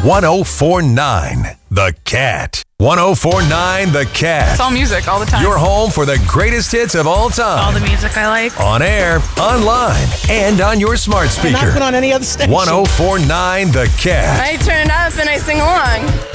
1049 The Cat. 1049 The Cat. It's all music all the time. Your home for the greatest hits of all time. All the music I like. On air, online, and on your smart speaker. Not put on any other station. 1049 The Cat. I turn it up and I sing along.